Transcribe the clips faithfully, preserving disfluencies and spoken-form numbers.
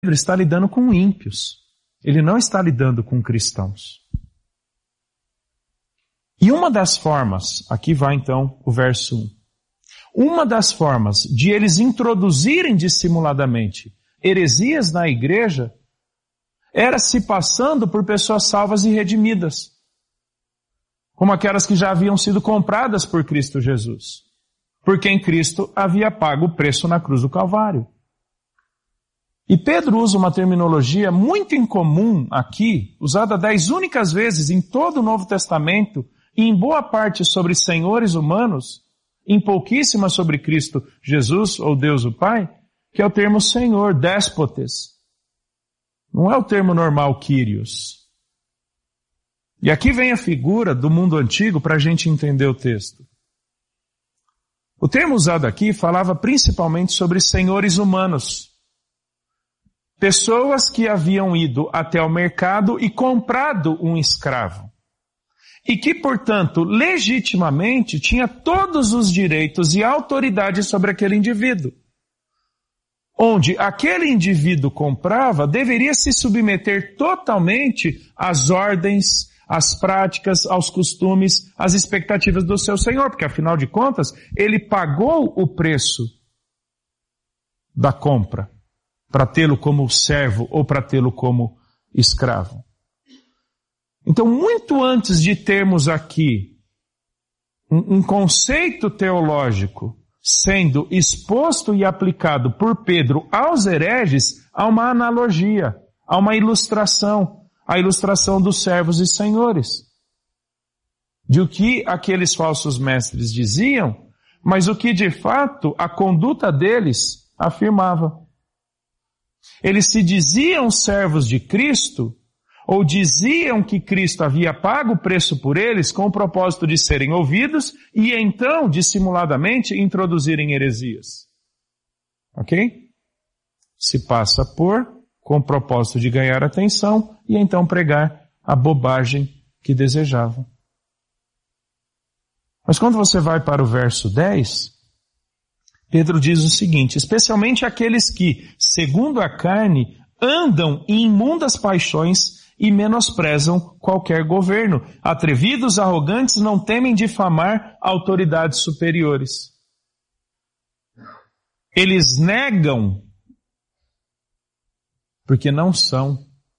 Pedro está lidando com ímpios. Ele não está lidando com cristãos. E uma das formas, aqui vai então o verso um. Uma das formas de eles introduzirem dissimuladamente heresias na igreja era se passando por pessoas salvas e redimidas, como aquelas que já haviam sido compradas por Cristo Jesus, por quem Cristo havia pago o preço na cruz do Calvário. E Pedro usa uma terminologia muito incomum aqui, usada dez únicas vezes em todo o Novo Testamento, e em boa parte sobre senhores humanos, em pouquíssimas sobre Cristo Jesus, ou Deus o Pai, que é o termo Senhor, déspotes. Não é o termo normal, Kyrios. E aqui vem a figura do mundo antigo para a gente entender o texto. O termo usado aqui falava principalmente sobre senhores humanos. Pessoas que haviam ido até o mercado e comprado um escravo. E que, portanto, legitimamente tinha todos os direitos e autoridade sobre aquele indivíduo. Onde aquele indivíduo comprava deveria se submeter totalmente às ordens, às práticas, aos costumes, às expectativas do seu senhor, porque afinal de contas, ele pagou o preço da compra para tê-lo como servo ou para tê-lo como escravo. Então, muito antes de termos aqui um, um conceito teológico sendo exposto e aplicado por Pedro aos hereges, há uma analogia, há uma ilustração, a ilustração dos servos e senhores. De o que aqueles falsos mestres diziam, mas o que de fato a conduta deles afirmava. Eles se diziam servos de Cristo, ou diziam que Cristo havia pago o preço por eles com o propósito de serem ouvidos e então, dissimuladamente, introduzirem heresias. Ok? Se passa por, com o propósito de ganhar atenção e então pregar a bobagem que desejavam. Mas quando você vai para o verso dez, Pedro diz o seguinte: especialmente aqueles que, segundo a carne, andam em imundas paixões e menosprezam qualquer governo. Atrevidos, arrogantes, não temem difamar autoridades superiores. Eles negam porque não são.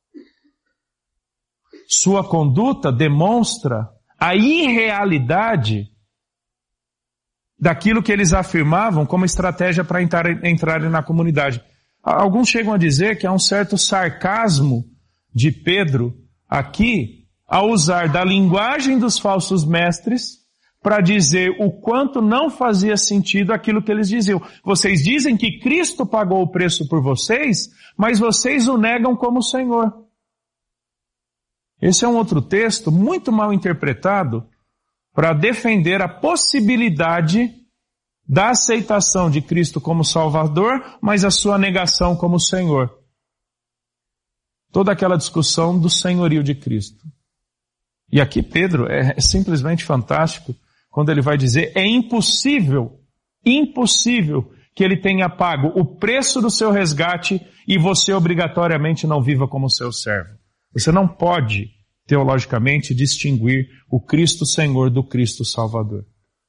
Sua conduta demonstra a irrealidade daquilo que eles afirmavam como estratégia para entrar, entrarem na comunidade. Alguns chegam a dizer que há um certo sarcasmo de Pedro aqui, ao usar da linguagem dos falsos mestres para dizer o quanto não fazia sentido aquilo que eles diziam. Vocês dizem que Cristo pagou o preço por vocês, mas vocês o negam como Senhor. Esse é um outro texto muito mal interpretado para defender a possibilidade da aceitação de Cristo como Salvador, mas a sua negação como Senhor. Toda aquela discussão do senhorio de Cristo. E aqui Pedro é simplesmente fantástico quando ele vai dizer: é impossível, impossível que ele tenha pago o preço do seu resgate e você obrigatoriamente não viva como seu servo. Você não pode, teologicamente, distinguir o Cristo Senhor do Cristo Salvador.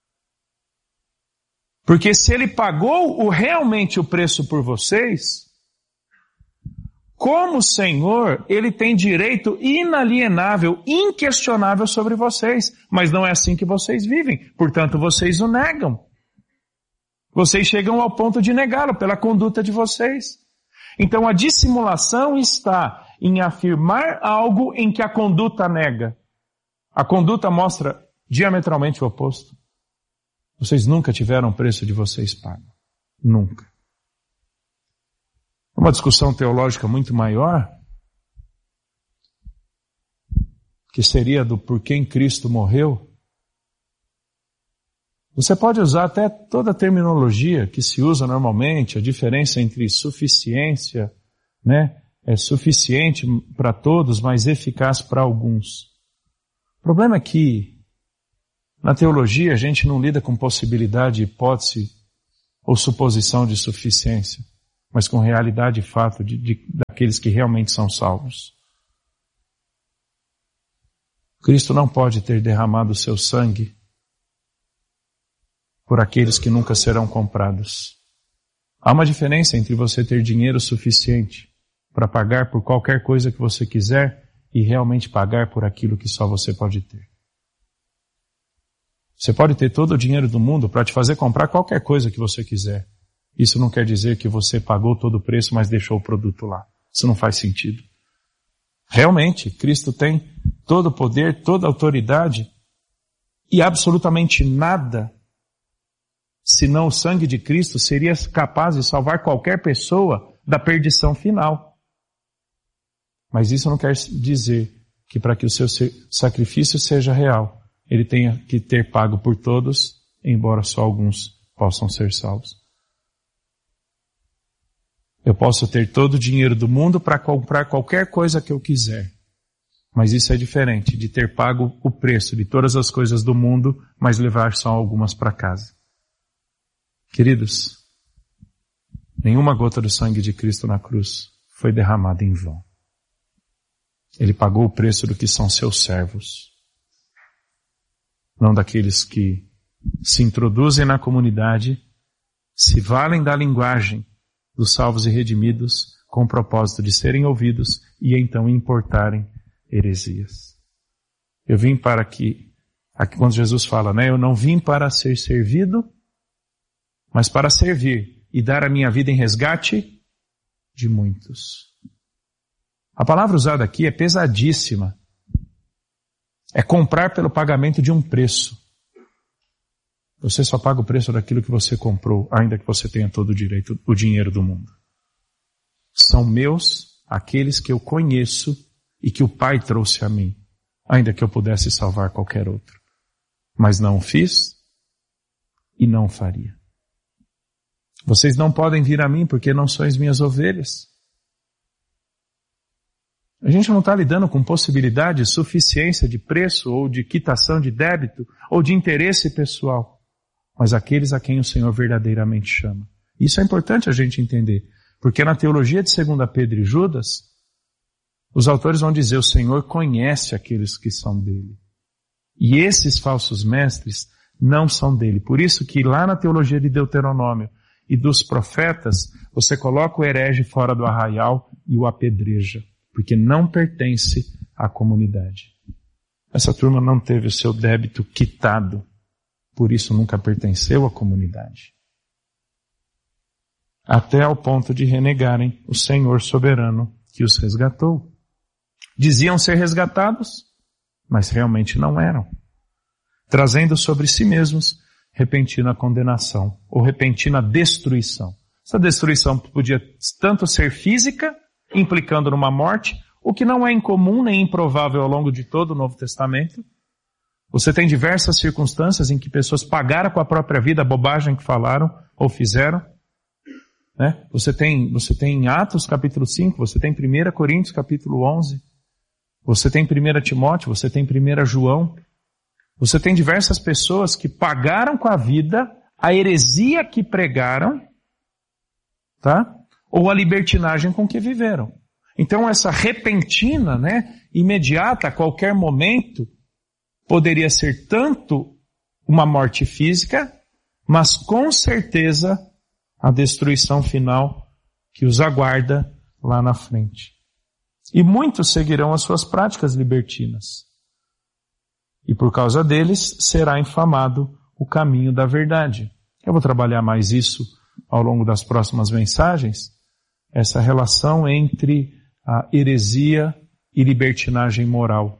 Porque se ele pagou o, realmente o preço por vocês, como Senhor, ele tem direito inalienável, inquestionável sobre vocês. Mas não é assim que vocês vivem. Portanto, vocês o negam. Vocês chegam ao ponto de negá-lo pela conduta de vocês. Então a dissimulação está em afirmar algo em que a conduta nega. A conduta mostra diametralmente o oposto. Vocês nunca tiveram o preço de vocês pago. Nunca. Uma discussão teológica muito maior, que seria do porquê em Cristo morreu. Você pode usar até toda a terminologia que se usa normalmente, a diferença entre suficiência, né? É suficiente para todos, mas eficaz para alguns. O problema é que, na teologia, a gente não lida com possibilidade, hipótese ou suposição de suficiência, mas com realidade e fato de, de, aqueles que realmente são salvos. Cristo não pode ter derramado o seu sangue por aqueles que nunca serão comprados. Há uma diferença entre você ter dinheiro suficiente para pagar por qualquer coisa que você quiser e realmente pagar por aquilo que só você pode ter. Você pode ter todo o dinheiro do mundo para te fazer comprar qualquer coisa que você quiser. Isso não quer dizer que você pagou todo o preço, mas deixou o produto lá. Isso não faz sentido. Realmente, Cristo tem todo o poder, toda a autoridade e absolutamente nada, senão o sangue de Cristo, seria capaz de salvar qualquer pessoa da perdição final. Mas isso não quer dizer que para que o seu sacrifício seja real, ele tenha que ter pago por todos, embora só alguns possam ser salvos. Eu posso ter todo o dinheiro do mundo para comprar qualquer coisa que eu quiser. Mas isso é diferente de ter pago o preço de todas as coisas do mundo, mas levar só algumas para casa. Queridos, nenhuma gota do sangue de Cristo na cruz foi derramada em vão. Ele pagou o preço do que são seus servos. Não daqueles que se introduzem na comunidade, se valem da linguagem dos salvos e redimidos com o propósito de serem ouvidos e então importarem heresias. Eu vim para que, aqui quando Jesus fala, né, eu não vim para ser servido, mas para servir e dar a minha vida em resgate de muitos. A palavra usada aqui é pesadíssima. É comprar pelo pagamento de um preço. Você só paga o preço daquilo que você comprou, ainda que você tenha todo o direito, o dinheiro do mundo. São meus aqueles que eu conheço e que o Pai trouxe a mim, ainda que eu pudesse salvar qualquer outro. Mas não o fiz e não o faria. Vocês não podem vir a mim porque não sois minhas ovelhas. A gente não está lidando com possibilidade de suficiência de preço ou de quitação de débito ou de interesse pessoal. Mas aqueles a quem o Senhor verdadeiramente chama. Isso é importante a gente entender, porque na teologia de Segunda Pedro e Judas, os autores vão dizer, o Senhor conhece aqueles que são dele. E esses falsos mestres não são dele. Por isso que lá na teologia de Deuteronômio e dos profetas, você coloca o herege fora do arraial e o apedreja, porque não pertence à comunidade. Essa turma não teve o seu débito quitado. Por isso nunca pertenceu à comunidade. Até ao ponto de renegarem o Senhor soberano que os resgatou. Diziam ser resgatados, mas realmente não eram. Trazendo sobre si mesmos repentina condenação ou repentina destruição. Essa destruição podia tanto ser física, implicando numa morte, o que não é incomum nem improvável ao longo de todo o Novo Testamento. Você tem diversas circunstâncias em que pessoas pagaram com a própria vida a bobagem que falaram ou fizeram. Né? Você tem, você tem em Atos capítulo cinco, você tem primeira Coríntios capítulo onze, você tem primeira Timóteo, você tem primeira João. Você tem diversas pessoas que pagaram com a vida a heresia que pregaram, tá? Ou a libertinagem com que viveram. Então essa repentina, né, imediata, a qualquer momento, poderia ser tanto uma morte física, mas com certeza a destruição final que os aguarda lá na frente. E muitos seguirão as suas práticas libertinas. E por causa deles será infamado o caminho da verdade. Eu vou trabalhar mais isso ao longo das próximas mensagens, essa relação entre a heresia e libertinagem moral,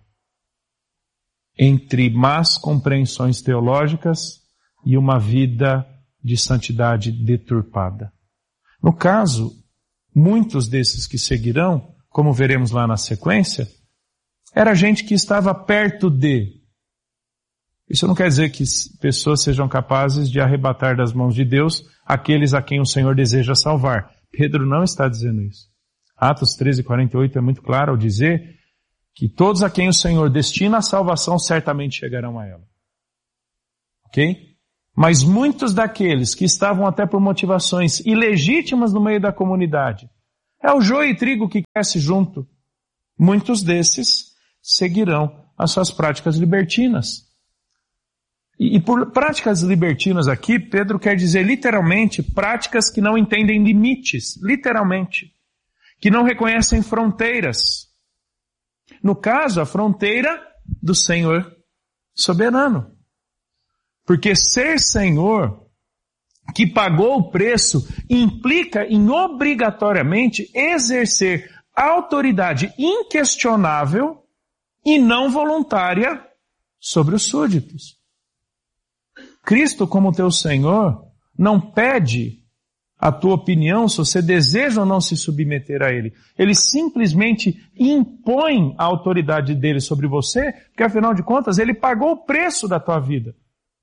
entre más compreensões teológicas e uma vida de santidade deturpada. No caso, muitos desses que seguirão, como veremos lá na sequência, era gente que estava perto de. Isso não quer dizer que pessoas sejam capazes de arrebatar das mãos de Deus aqueles a quem o Senhor deseja salvar. Pedro não está dizendo isso. Atos treze, quarenta e oito é muito claro ao dizer que todos a quem o Senhor destina a salvação certamente chegarão a ela. Ok? Mas muitos daqueles que estavam até por motivações ilegítimas no meio da comunidade, É o joio e trigo que cresce junto. Muitos desses seguirão as suas práticas libertinas. E, e por práticas libertinas aqui, Pedro quer dizer literalmente práticas que não entendem limites, literalmente. Que não reconhecem fronteiras. No caso, a fronteira do Senhor soberano. Porque ser Senhor, que pagou o preço, implica em obrigatoriamente exercer autoridade inquestionável e não voluntária sobre os súditos. Cristo, como teu Senhor, não pede a tua opinião se você deseja ou não se submeter a Ele. Ele simplesmente impõe a autoridade dele sobre você, porque afinal de contas Ele pagou o preço da tua vida.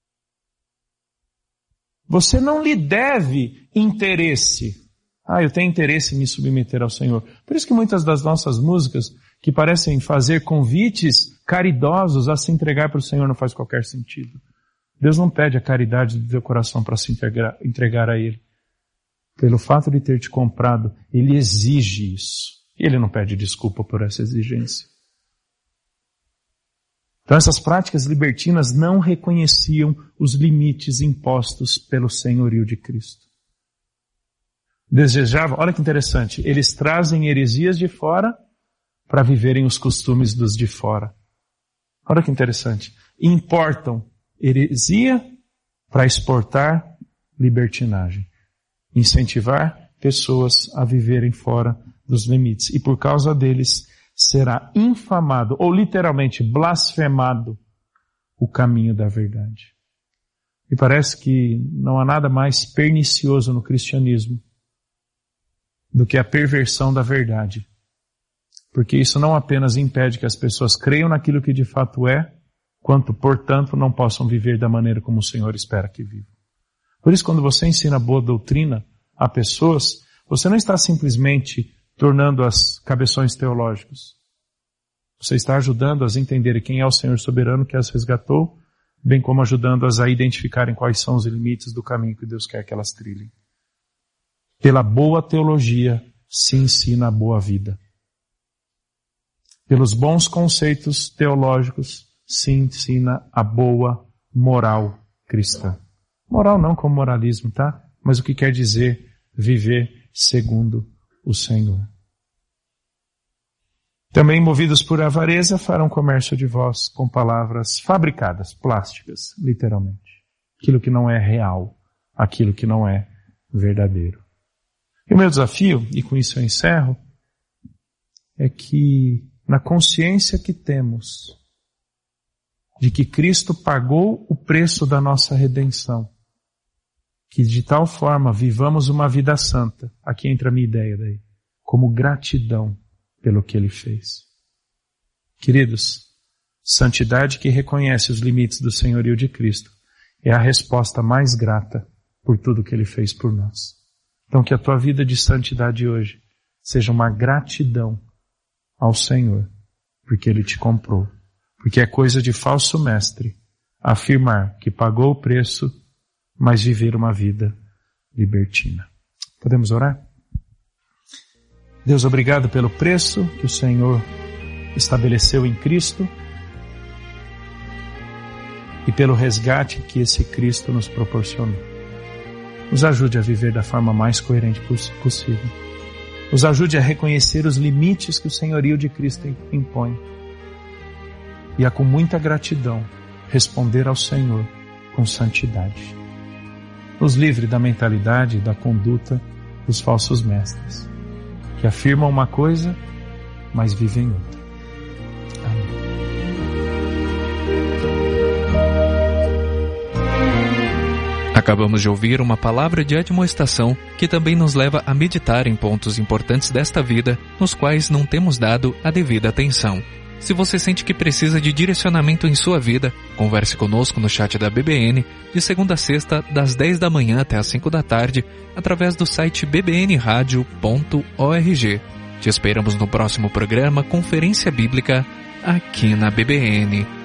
Você não lhe deve interesse. Ah, eu tenho interesse em me submeter ao Senhor. Por isso que muitas das nossas músicas, que parecem fazer convites caridosos a se entregar para o Senhor, não faz qualquer sentido. Deus não pede a caridade do teu coração para se entregar, entregar a Ele. Pelo fato de ter te comprado, Ele exige isso. E Ele não pede desculpa por essa exigência. Então essas práticas libertinas não reconheciam os limites impostos pelo senhorio de Cristo. Desejavam, olha que interessante, eles trazem heresias de fora para viverem os costumes dos de fora. Olha que interessante. Importam heresia para exportar libertinagem. Incentivar pessoas a viverem fora dos limites. E por causa deles será infamado, ou literalmente blasfemado, o caminho da verdade. E parece que não há nada mais pernicioso no cristianismo do que a perversão da verdade. Porque isso não apenas impede que as pessoas creiam naquilo que de fato é, quanto, portanto, não possam viver da maneira como o Senhor espera que vivam. Por isso, quando você ensina boa doutrina a pessoas, você não está simplesmente tornando-as cabeções teológicos. Você está ajudando-as a entenderem quem é o Senhor soberano que as resgatou, bem como ajudando-as a identificarem quais são os limites do caminho que Deus quer que elas trilhem. Pela boa teologia se ensina a boa vida. Pelos bons conceitos teológicos se ensina a boa moral cristã. Moral não como moralismo, tá? Mas o que quer dizer viver segundo o Senhor. Também, movidos por avareza, farão comércio de vós com palavras fabricadas, plásticas, literalmente. Aquilo que não é real, aquilo que não é verdadeiro. E o meu desafio, e com isso eu encerro, é que na consciência que temos de que Cristo pagou o preço da nossa redenção, que de tal forma vivamos uma vida santa, aqui entra a minha ideia daí, como gratidão pelo que Ele fez. Queridos, santidade que reconhece os limites do senhorio de Cristo é a resposta mais grata por tudo que Ele fez por nós. Então que a tua vida de santidade hoje seja uma gratidão ao Senhor, porque Ele te comprou. Porque é coisa de falso mestre afirmar que pagou o preço, mas viver uma vida libertina. Podemos orar? Deus, obrigado pelo preço que o Senhor estabeleceu em Cristo e pelo resgate que esse Cristo nos proporcionou. Nos ajude a viver da forma mais coerente possível. Nos ajude a reconhecer os limites que o senhorio de Cristo impõe e a, com muita gratidão, responder ao Senhor com santidade. Nos livre da mentalidade e da conduta dos falsos mestres, que afirmam uma coisa, mas vivem outra. Amém. Acabamos de ouvir uma palavra de admoestação que também nos leva a meditar em pontos importantes desta vida, nos quais não temos dado a devida atenção. Se você sente que precisa de direcionamento em sua vida, converse conosco no chat da B B N, de segunda a sexta, das dez da manhã até as cinco da tarde, através do site b b n radio ponto org. Te esperamos no próximo programa Conferência Bíblica, aqui na B B N.